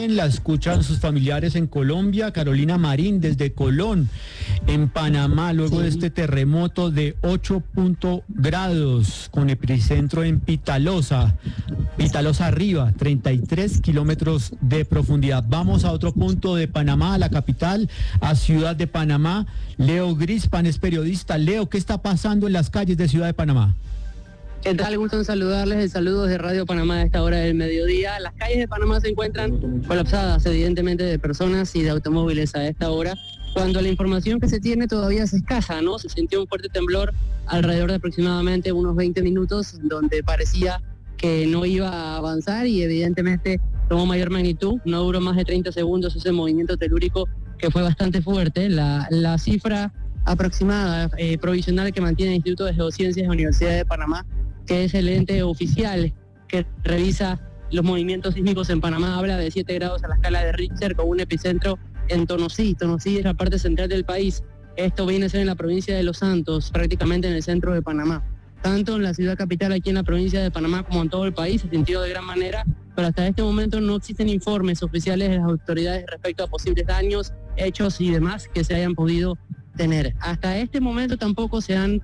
bien, la escuchan sus familiares en Colombia. Carolina Marín desde Colón, en Panamá, luego de este terremoto de 8 grados con epicentro en Pitalosa arriba, 33 kilómetros de profundidad. Vamos a otro punto de Panamá, a la capital, a Ciudad de Panamá. Leo Grispan es periodista. Leo, ¿qué está pasando en las calles de Ciudad de Panamá? ¿Qué tal? Gusto en saludarles. El saludo de Radio Panamá a esta hora del mediodía. Las calles de Panamá se encuentran colapsadas, evidentemente, de personas y de automóviles a esta hora, cuando la información que se tiene todavía es escasa, ¿no? Se sintió un fuerte temblor alrededor de aproximadamente unos 20 minutos, donde parecía que no iba a avanzar y evidentemente tomó mayor magnitud. No duró más de 30 segundos ese movimiento telúrico que fue bastante fuerte. La cifra aproximada, provisional, que mantiene el Instituto de Geociencias de la Universidad de Panamá, que es el ente oficial que revisa los movimientos sísmicos en Panamá, habla de 7 grados a la escala de Richter, con un epicentro en Tonosí. Tonosí es la parte central del país. Esto viene a ser en la provincia de Los Santos, prácticamente en el centro de Panamá. Tanto en la ciudad capital, aquí en la provincia de Panamá, como en todo el país, se sintió de gran manera, pero hasta este momento no existen informes oficiales de las autoridades respecto a posibles daños, hechos y demás que se hayan podido tener. Hasta este momento tampoco se han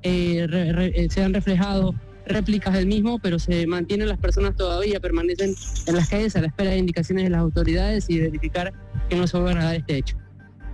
reflejado réplicas del mismo, pero se mantienen las personas todavía, permanecen en las calles a la espera de indicaciones de las autoridades y verificar que no se vuelva a dar este hecho.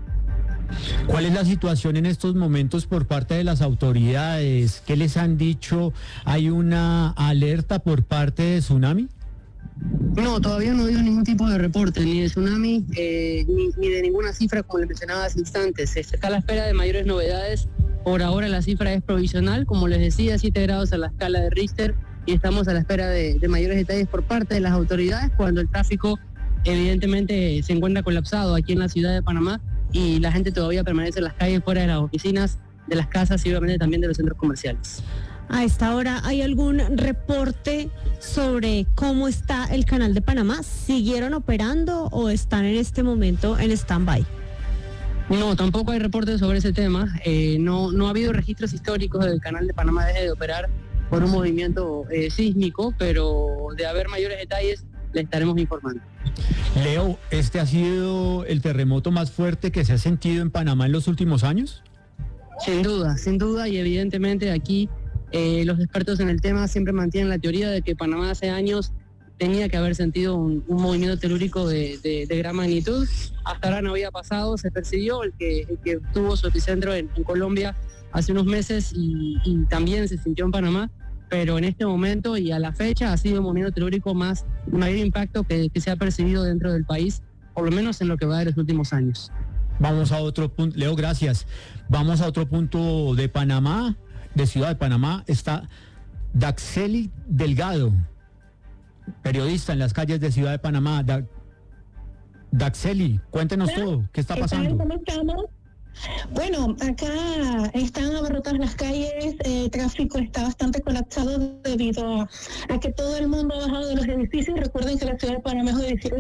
¿Cuál es la situación en estos momentos por parte de las autoridades? ¿Qué les han dicho? ¿Hay una alerta por parte de tsunami? No, todavía no dio ningún tipo de reporte, ni de tsunami, ni de ninguna cifra, como les mencionaba hace instantes. Se está a la espera de mayores novedades. Por ahora la cifra es provisional, como les decía, 7 grados a la escala de Richter, y estamos a la espera de mayores detalles por parte de las autoridades cuando el tráfico evidentemente se encuentra colapsado aquí en la ciudad de Panamá y la gente todavía permanece en las calles, fuera de las oficinas, de las casas y obviamente también de los centros comerciales. A esta hora, ¿hay algún reporte sobre cómo está el canal de Panamá? ¿Siguieron operando o están en este momento en stand-by? No, tampoco hay reportes sobre ese tema. No ha habido registros históricos del canal de Panamá deje de operar por un movimiento sísmico, pero de haber mayores detalles le estaremos informando. Leo, ¿este ha sido el terremoto más fuerte que se ha sentido en Panamá en los últimos años? Sin duda, y evidentemente aquí los expertos en el tema siempre mantienen la teoría de que Panamá hace años tenía que haber sentido un movimiento telúrico de gran magnitud. Hasta ahora no había pasado, se percibió el que tuvo su epicentro en Colombia hace unos meses y también se sintió en Panamá, pero en este momento y a la fecha ha sido el movimiento telúrico mayor impacto que se ha percibido dentro del país, por lo menos en lo que va de los últimos años. Vamos a otro punto, Leo, gracias. Vamos a otro punto de Panamá, de Ciudad de Panamá. Está Daxeli Delgado, periodista en las calles de Ciudad de Panamá. Daxeli, cuéntenos todo, ¿qué está pasando? ¿Cómo estamos? Bueno, acá están abarrotadas las calles, el tráfico está bastante colapsado debido a que todo el mundo ha bajado de los edificios. Recuerden que la ciudad de Panamá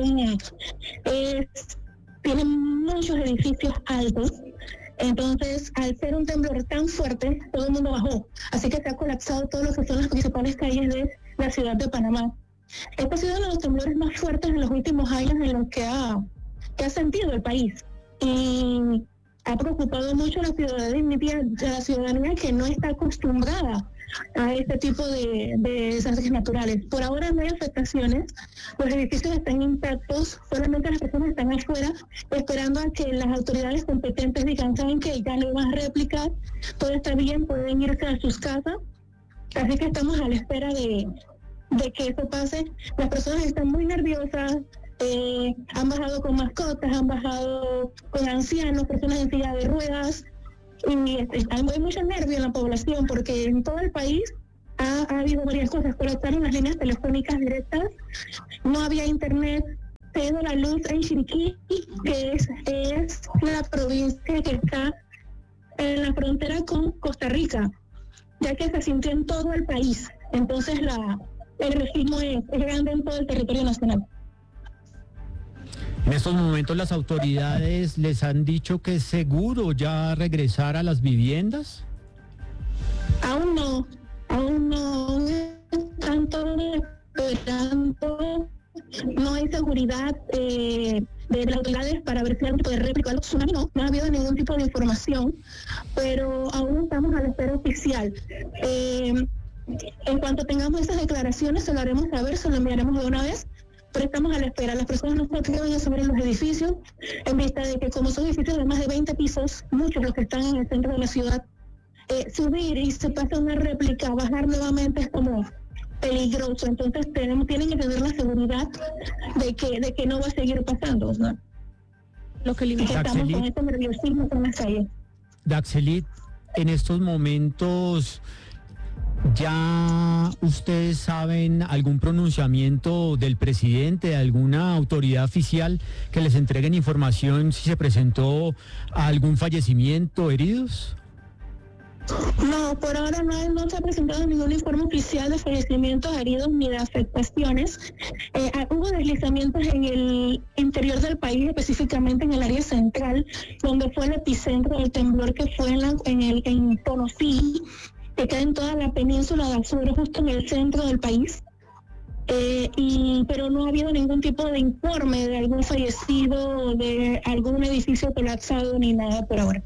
tiene muchos edificios altos, entonces al ser un temblor tan fuerte, todo el mundo bajó, así que se ha colapsado todo lo que son las principales calles de la ciudad de Panamá. Este ha sido uno de los temblores más fuertes en los últimos años en los que ha sentido el país, y ha preocupado mucho a la ciudadanía que no está acostumbrada a este tipo de desastres naturales. Por ahora no hay afectaciones, los edificios están intactos, solamente las personas están afuera esperando a que las autoridades competentes digan, saben que ya no hay más réplicas, todo está bien, pueden irse a sus casas. Así que estamos a la espera de que eso pase. Las personas están muy nerviosas, han bajado con mascotas, han bajado con ancianos, personas en silla de ruedas, y hay mucho nervio en la población porque en todo el país ha habido varias cosas. Colapsaron las líneas telefónicas directas, no había internet, se ha ido la luz en Chiriquí, que es la provincia que está en la frontera con Costa Rica, ya que se sintió en todo el país. Entonces el registro es grande en todo el territorio nacional. En estos momentos las autoridades les han dicho que es seguro ya regresar a las viviendas. Aún no, están todos esperando no hay seguridad de las autoridades para ver si hay algún tipo de réplica del tsunami. No ha habido ningún tipo de información, pero aún estamos a la espera oficial. En cuanto tengamos esas declaraciones, se lo haremos saber, se lo enviaremos de una vez, pero estamos a la espera. Las personas no se atreven a subir en los edificios, en vista de que como son edificios de más de 20 pisos, muchos los que están en el centro de la ciudad, subir y se pasa una réplica, bajar nuevamente es como peligroso. Entonces tienen que tener la seguridad de que no va a seguir pasando, ¿no? Lo que estamos con este nerviosismo con las calles. Daxelit, en estos momentos, ¿ya ustedes saben algún pronunciamiento del presidente, de alguna autoridad oficial que les entreguen información si se presentó algún fallecimiento, heridos? No, por ahora no se ha presentado ningún informe oficial de fallecimientos, heridos ni de afectaciones. Hubo deslizamientos en el interior del país, específicamente en el área central, donde fue el epicentro del temblor, que fue en Tonosí, que cae en toda la península de Azul, justo en el centro del país. Pero no ha habido ningún tipo de informe de algún fallecido, de algún edificio colapsado, ni nada por ahora.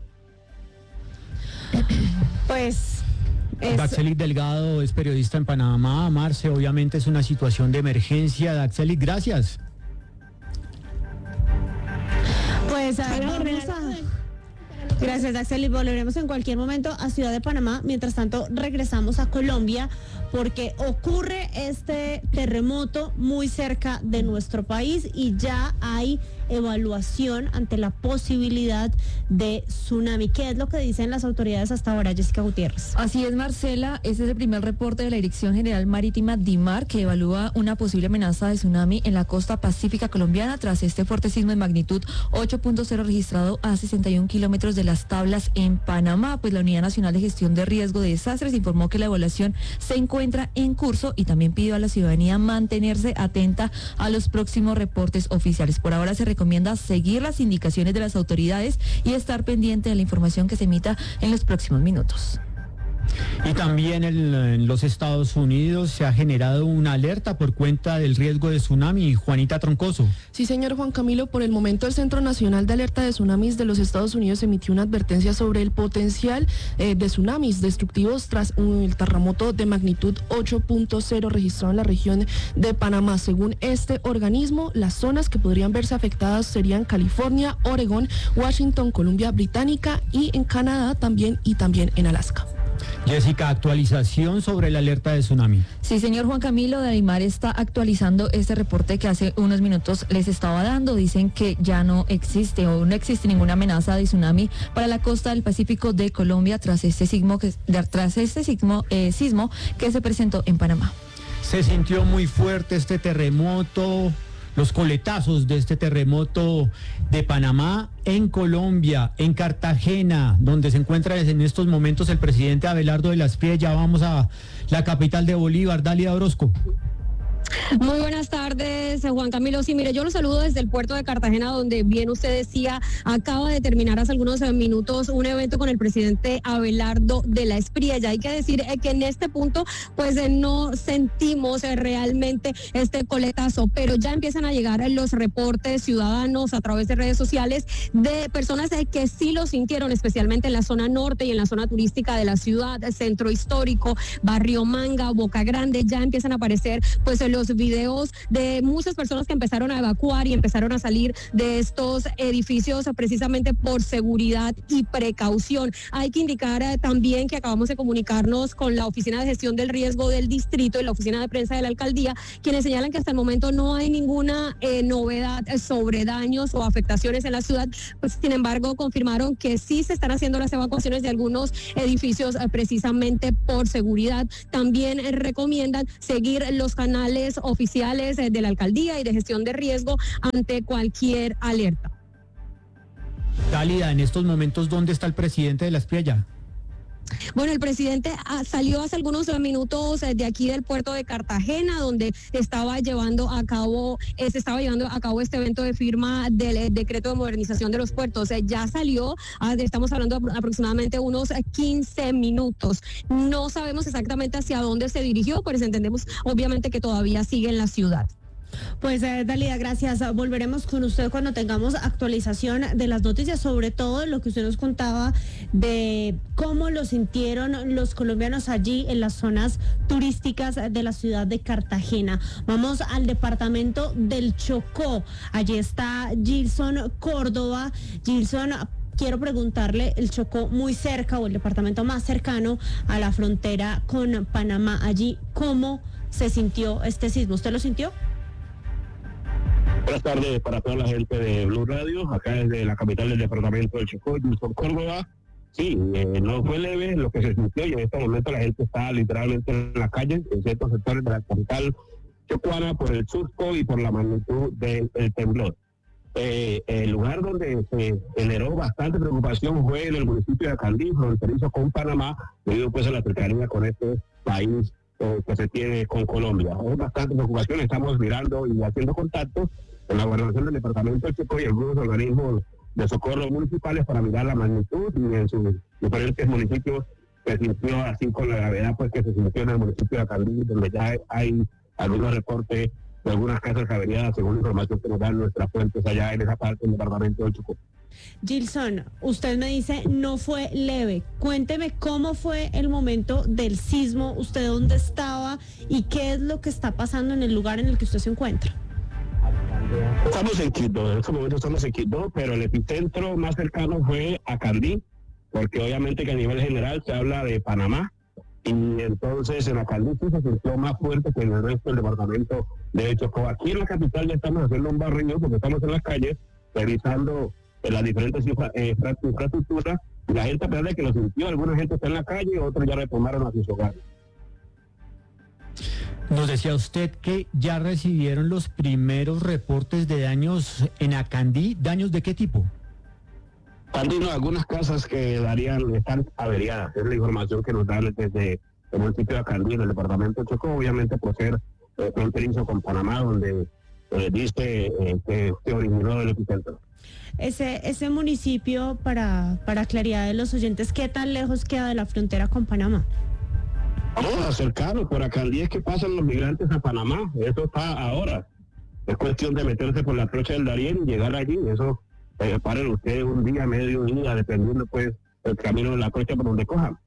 Pues Daxelit Delgado es periodista en Panamá. Marce, obviamente es una situación de emergencia. Daxelit, gracias. Pues gracias, Daxelit. Volveremos en cualquier momento a Ciudad de Panamá. Mientras tanto, regresamos a Colombia porque ocurre este terremoto muy cerca de nuestro país y ya hay evaluación ante la posibilidad de tsunami. ¿Qué es lo que dicen las autoridades hasta ahora, Jessica Gutiérrez? Así es, Marcela. Este es el primer reporte de la Dirección General Marítima DIMAR, que evalúa una posible amenaza de tsunami en la costa pacífica colombiana tras este fuerte sismo de magnitud 8.0 registrado a 61 kilómetros de las Tablas en Panamá. Pues la Unidad Nacional de Gestión de Riesgo de Desastres informó que la evaluación se encuentra en curso y también pidió a la ciudadanía mantenerse atenta a los próximos reportes oficiales. Por ahora se recomienda seguir las indicaciones de las autoridades y estar pendiente de la información que se emita en los próximos minutos. Y también en los Estados Unidos se ha generado una alerta por cuenta del riesgo de tsunami. Juanita Troncoso. Sí, señor Juan Camilo, por el momento el Centro Nacional de Alerta de Tsunamis de los Estados Unidos emitió una advertencia sobre el potencial de tsunamis destructivos tras el terremoto de magnitud 8.0 registrado en la región de Panamá. Según este organismo, las zonas que podrían verse afectadas serían California, Oregón, Washington, Columbia Británica y en Canadá también y también en Alaska. Jessica, actualización sobre la alerta de tsunami. Sí, señor Juan Camilo, DIMAR está actualizando este reporte que hace unos minutos les estaba dando. Dicen que ya no existe ninguna amenaza de tsunami para la costa del Pacífico de Colombia tras este sismo que se presentó en Panamá. Se sintió muy fuerte este terremoto, los coletazos de este terremoto de Panamá en Colombia, en Cartagena, donde se encuentra en estos momentos el presidente Abelardo de la Espriella. Ya vamos a la capital de Bolívar. Dalia Orozco. Muy buenas tardes, Juan Camilo. Sí, mire, yo lo saludo desde el puerto de Cartagena, donde bien usted decía, acaba de terminar hace algunos minutos un evento con el presidente Abelardo de la Espriella. Hay que decir que en este punto, pues no sentimos realmente este coletazo, pero ya empiezan a llegar los reportes ciudadanos a través de redes sociales de personas que sí lo sintieron, especialmente en la zona norte y en la zona turística de la ciudad, centro histórico, Barrio Manga, Boca Grande. Ya empiezan a aparecer pues los videos de muchas personas que empezaron a evacuar y empezaron a salir de estos edificios precisamente por seguridad y precaución. Hay que indicar también que acabamos de comunicarnos con la Oficina de Gestión del Riesgo del Distrito y la Oficina de Prensa de la Alcaldía, quienes señalan que hasta el momento no hay ninguna novedad sobre daños o afectaciones en la ciudad. Pues, sin embargo, confirmaron que sí se están haciendo las evacuaciones de algunos edificios precisamente por seguridad. También recomiendan seguir los canales oficiales de la alcaldía y de gestión de riesgo ante cualquier alerta. Dálida, en estos momentos, ¿dónde está el presidente de la Espriella? Bueno, el presidente salió hace algunos minutos de aquí del puerto de Cartagena, donde se estaba llevando a cabo este evento de firma del decreto de modernización de los puertos. Ya salió, estamos hablando de aproximadamente unos 15 minutos. No sabemos exactamente hacia dónde se dirigió, pero entendemos obviamente que todavía sigue en la ciudad. Pues Dalida, gracias. Volveremos con usted cuando tengamos actualización de las noticias, sobre todo lo que usted nos contaba de cómo lo sintieron los colombianos allí en las zonas turísticas de la ciudad de Cartagena. Vamos al departamento del Chocó. Allí está Gilson Córdoba. Gilson, quiero preguntarle, el Chocó muy cerca o el departamento más cercano a la frontera con Panamá, allí, ¿cómo se sintió este sismo? ¿Usted lo sintió? Buenas tardes para toda la gente de Blue Radio, acá desde la capital del departamento del Chocó, Gilson Córdoba. Sí, no fue leve lo que se sintió y en este momento la gente está literalmente en la calle, en ciertos sectores de la capital chocuana, por el susto y por la magnitud del temblor. El lugar donde se generó bastante preocupación fue en el municipio de Acandí, fronterizo con Panamá, debido pues a la cercanía con este país que se tiene con Colombia. Hay bastante preocupación, estamos mirando y haciendo contactos con la gobernación del departamento del Chocó y algunos organismos de socorro municipales para mirar la magnitud, y en sus diferentes municipios se sintió así con la gravedad pues que se sintió en el municipio de Acandí, donde ya hay algunos reportes de algunas casas averiadas, según la información que nos dan nuestras fuentes allá en esa parte del departamento del Chocó. Gilson, usted me dice no fue leve. Cuénteme cómo fue el momento del sismo, usted dónde estaba y qué es lo que está pasando en el lugar en el que usted se encuentra. Estamos en Quito, en este momento estamos en Quito, pero el epicentro más cercano fue Acandí, porque obviamente que a nivel general se habla de Panamá, y entonces en Acandí se sintió más fuerte que en el resto del departamento de Chocó. Aquí en la capital ya estamos haciendo un barrido porque estamos en las calles revisando las diferentes infraestructuras, y la gente, a pesar de que lo sintió, alguna gente está en la calle, otros ya retomaron a sus hogares. Nos decía usted que ya recibieron los primeros reportes de daños en Acandí. ¿Daños de qué tipo? Andino, algunas casas que están averiadas, es la información que nos dan desde el municipio de Acandí, en el departamento de Chocó, obviamente por ser fronterizo con Panamá, donde dice que se originó el epicentro. Ese municipio, para claridad de los oyentes, ¿qué tan lejos queda de la frontera con Panamá? Vamos acercarnos, por Acandí es que pasan los migrantes a Panamá, eso está ahora. Es cuestión de meterse por la trocha del Darién y llegar allí, eso paren ustedes un día, medio día, dependiendo pues el camino de la trocha por donde cojan.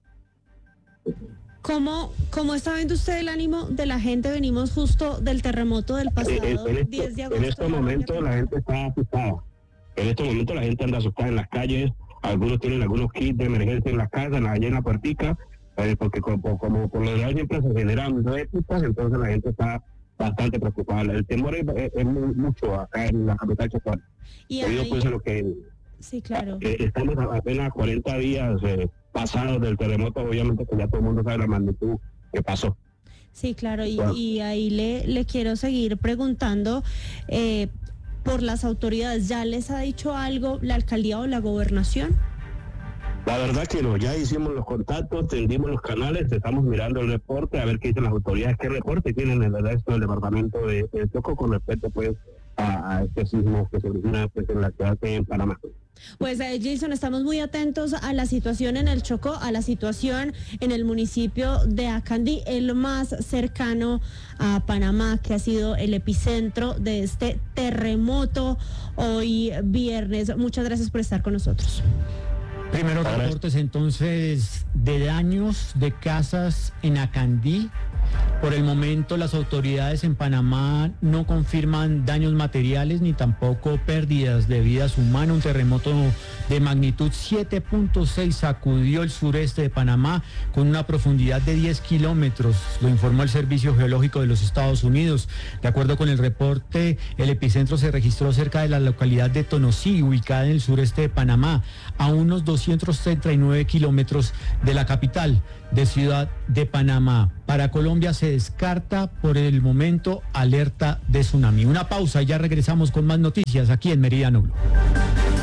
¿Cómo está viendo usted el ánimo de la gente? Venimos justo del terremoto del pasado 10 de agosto. En este momento la gente está asustada. En este momento la gente anda asustada en las calles, algunos tienen algunos kits de emergencia en las casas, allá en la puertica, porque como por lo general siempre se generan réplicas, entonces la gente está bastante preocupada. El temor es mucho acá en la capital chocuana. Y ahí, pues, lo que, sí, claro. Estamos apenas 40 días pasados del terremoto, obviamente que ya todo el mundo sabe la magnitud que pasó. Sí, claro, y ahí le quiero seguir preguntando por las autoridades. ¿Ya les ha dicho algo la alcaldía o la gobernación? La verdad que no, ya hicimos los contactos, tendimos los canales, estamos mirando el reporte, a ver qué dicen las autoridades, qué reporte tienen en el resto del departamento de Chocó con respecto pues a este sismo que se origina pues, en la ciudad de Panamá. Pues Jason, estamos muy atentos a la situación en el Chocó, a la situación en el municipio de Acandí, el más cercano a Panamá, que ha sido el epicentro de este terremoto hoy viernes. Muchas gracias por estar con nosotros. Primeros reportes entonces de daños de casas en Acandí. Por el momento las autoridades en Panamá no confirman daños materiales ni tampoco pérdidas de vidas humanas. Un terremoto de magnitud 7.6 sacudió el sureste de Panamá con una profundidad de 10 kilómetros, lo informó el Servicio Geológico de los Estados Unidos. De acuerdo con el reporte, el epicentro se registró cerca de la localidad de Tonosí, ubicada en el sureste de Panamá, a unos 239 kilómetros de la capital de Ciudad de Panamá. Para Colombia se descarta por el momento alerta de tsunami. Una pausa y ya regresamos con más noticias aquí en Meridiano Blue.